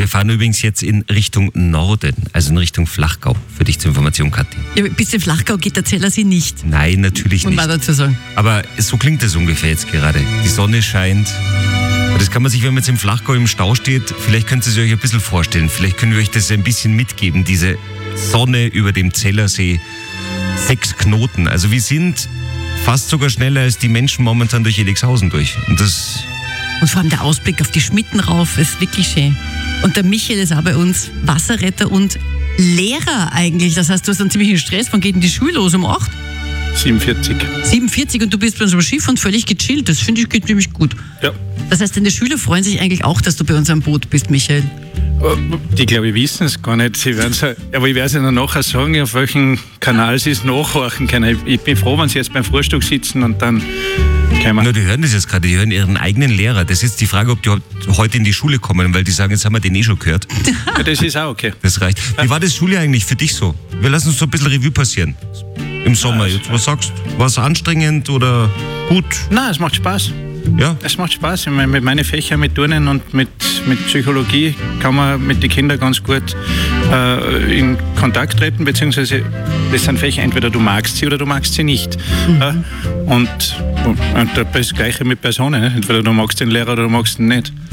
Wir fahren übrigens jetzt in Richtung Norden, also in Richtung Flachgau, für dich zur Information, Kathi. Ja, bis in Flachgau geht der Zellersee nicht. Nein, natürlich Muss nicht. man dazu sagen. Aber so klingt es ungefähr jetzt gerade. Die Sonne scheint. Und das kann man sich, wenn man jetzt im Flachgau im Stau steht, vielleicht könnt ihr es euch ein bisschen vorstellen. Vielleicht können wir euch das ein bisschen mitgeben, diese Sonne über dem Zellersee. 6 Knoten. Also wir sind fast sogar schneller als die Menschen momentan durch Elixhausen durch. Und vor allem der Ausblick auf die Schmitten rauf ist wirklich schön. Und der Michael ist auch bei uns Wasserretter und Lehrer eigentlich. Das heißt, du hast einen ziemlichen Stress. Wann geht denn die Schule los? Um 8? 47. 47 und du bist bei uns am Skifahren völlig gechillt. Das finde ich geht ziemlich gut. Ja. Das heißt, deine Schüler freuen sich eigentlich auch, dass du bei uns am Boot bist, Michael. Die, glaube ich, wissen es gar nicht. Sie werden's, aber ich werde es ihnen nachher sagen, auf welchem Kanal sie es nachhorchen können. Ich bin froh, wenn sie jetzt beim Frühstück sitzen und dann können wir. die hören das jetzt gerade, die hören ihren eigenen Lehrer. Das ist jetzt die Frage, ob die heute in die Schule kommen, weil die sagen, jetzt haben wir den schon gehört. Ja, das ist auch okay. Das reicht. Wie war das Schuljahr eigentlich für dich so? Wir lassen uns so ein bisschen Revue passieren. Im Sommer jetzt. Was sagst du? War es anstrengend oder gut? Nein, es macht Spaß. Ja? Es macht Spaß. Ich meine, mit meinen Fächern, mit Turnen und mit Psychologie kann man mit den Kindern ganz gut in Kontakt treten, beziehungsweise das sind Fächer, entweder du magst sie oder du magst sie nicht. Und das Gleiche mit Personen. Entweder du magst den Lehrer oder du magst ihn nicht.